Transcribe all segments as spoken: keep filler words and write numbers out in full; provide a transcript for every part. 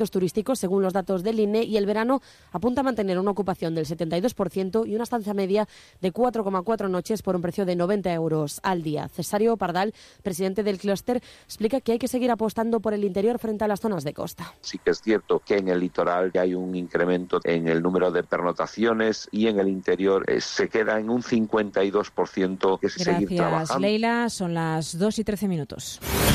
turísticos, según los datos del I N E, y el verano apunta a mantener una ocupación del setenta y dos por ciento y una estancia media de cuatro coma cuatro noches por un precio de noventa euros al día. Cesario Pardal, presidente del clúster, explica que hay que seguir apostando por el interior frente a las zonas de costa. Sí que es cierto que en el litoral hay un incremento en el número de pernotaciones y en el interior eh, se queda en un cincuenta y dos por ciento que se seguir trabajando. Gracias, Leila. Son las dos y trece minutos.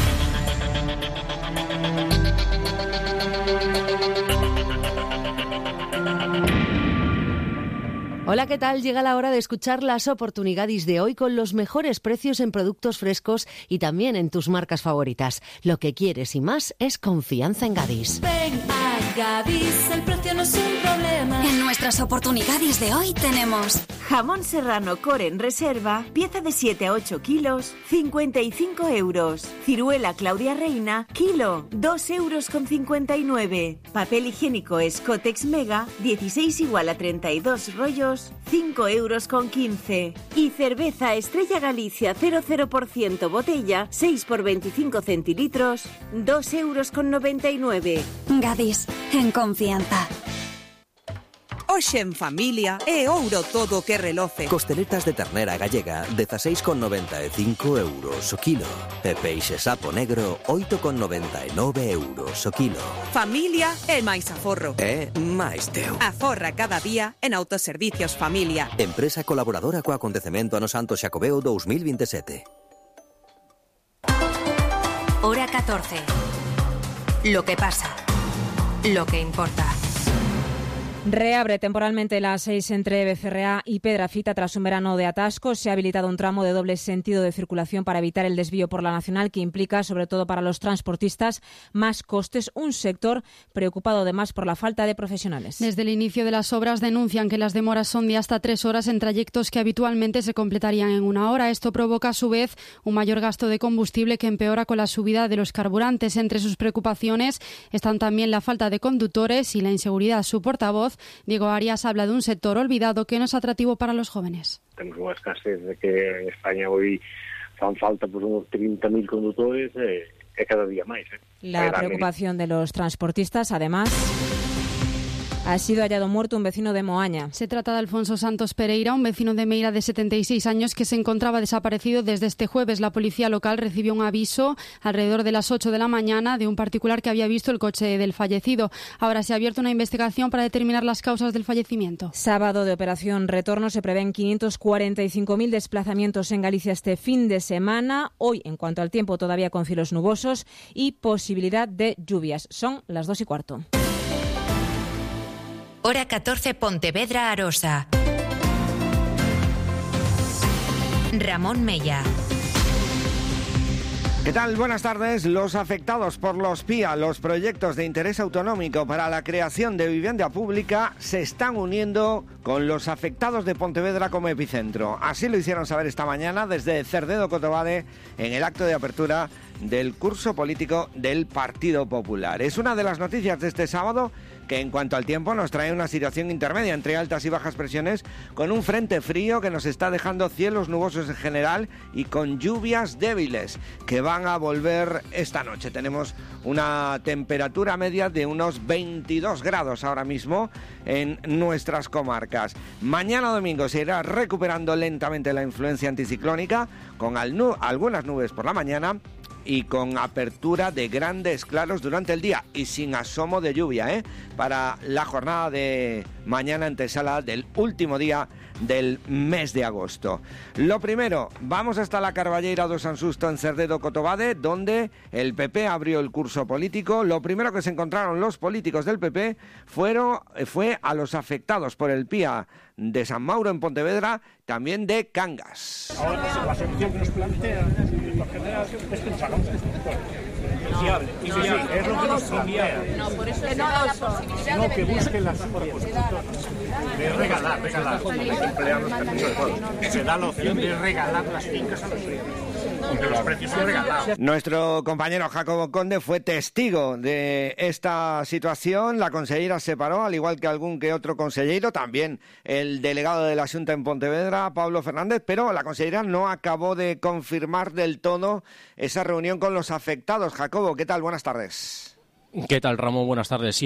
Hola, ¿qué tal? Llega la hora de escuchar las oportunidades de hoy con los mejores precios en productos frescos y también en tus marcas favoritas. Lo que quieres y más es confianza en Gadis. Ven a Gadis, el precio no es un problema. En nuestras oportunidades de hoy tenemos jamón serrano core en reserva, pieza de siete a ocho kilos, cincuenta y cinco euros. Ciruela Claudia Reina, kilo, dos euros con cincuenta y nueve. Papel higiénico Scotex Mega, dieciséis igual a treinta y dos rollos, cinco euros con quince. Y cerveza Estrella Galicia cero coma cero por ciento botella, seis por veinticinco centilitros, dos euros con noventa y nueve. Gadis, en confianza. Hoxe en familia é ouro todo que reloce. Costeletas de ternera gallega, dezaseis con noventa e cinco euros o kilo. E peixe sapo negro, oito con noventa e nove euros o kilo. Familia é máis aforro. É máis teu. Aforra cada día en Autoservicios Familia. Empresa colaboradora co acontecemento ano Santo Xacobeo dos mil veintisiete. Hora catorce. Lo que pasa. Lo que importa. Reabre temporalmente la A seis entre Becerrea y Pedrafita tras un verano de atascos. Se ha habilitado un tramo de doble sentido de circulación para evitar el desvío por la Nacional, que implica, sobre todo para los transportistas, más costes. Un sector preocupado además por la falta de profesionales. Desde el inicio de las obras denuncian que las demoras son de hasta tres horas en trayectos que habitualmente se completarían en una hora. Esto provoca a su vez un mayor gasto de combustible que empeora con la subida de los carburantes. Entre sus preocupaciones están también la falta de conductores y la inseguridad. Su portavoz, Diego Arias, habla de un sector olvidado que no es atractivo para los jóvenes. Temos unha escasez de que en España hoy fan falta pues, unos treinta mil conductores e eh, cada día máis. Eh. La preocupación de los transportistas, además... Ha sido hallado muerto un vecino de Moaña. Se trata de Alfonso Santos Pereira, un vecino de Meira de setenta y seis años que se encontraba desaparecido desde este jueves. La policía local recibió un aviso alrededor de las ocho de la mañana de un particular que había visto el coche del fallecido. Ahora se ha abierto una investigación para determinar las causas del fallecimiento. Sábado de operación retorno. Se prevén quinientos cuarenta y cinco mil desplazamientos en Galicia este fin de semana. Hoy, en cuanto al tiempo, todavía con cielos nubosos y posibilidad de lluvias. Son las dos y cuarto. Hora catorce, Pontevedra, Arosa. Ramón Mella. ¿Qué tal? Buenas tardes. Los afectados por los P I A, los proyectos de interés autonómico para la creación de vivienda pública, se están uniendo con los afectados de Pontevedra como epicentro. Así lo hicieron saber esta mañana desde Cerdedo Cotobade en el acto de apertura del curso político del Partido Popular. Es una de las noticias de este sábado, que en cuanto al tiempo nos trae una situación intermedia entre altas y bajas presiones, con un frente frío que nos está dejando cielos nubosos en general y con lluvias débiles que van a volver esta noche. Tenemos una temperatura media de unos veintidós grados ahora mismo en nuestras comarcas. Mañana domingo se irá recuperando lentamente la influencia anticiclónica, con algunas nubes por la mañana y con apertura de grandes claros durante el día y sin asomo de lluvia, ¿eh? Para la jornada de mañana antesala del último día del mes de agosto. Lo primero, vamos hasta la Carballeira do San Susto en Cerdedo Cotobade, donde el P P abrió el curso político. Lo primero que se encontraron los políticos del P P fueron, fue a los afectados por el P I A de San Mauro en Pontevedra, también de Cangas. Ahora la solución que nos plantea en general es que nos hagamos constructores. Fiable, y sí, es lo que nos plantea. No, por eso se da la posibilidad no, que busquen las constructoras. De regalar, regalar. Emplear los permisos de todo. Se da la opción de regalar las fincas a los ricos. Aunque los precios son regalados. Nuestro compañero Jacobo Conde fue testigo de esta situación. La consellera se paró, al igual que algún que otro consellero, también el delegado de la Xunta en Pontevedra, Pablo Fernández, pero la consellera no acabó de confirmar del todo esa reunión con los afectados. Jacobo, ¿qué tal? Buenas tardes. ¿Qué tal, Ramón? Buenas tardes.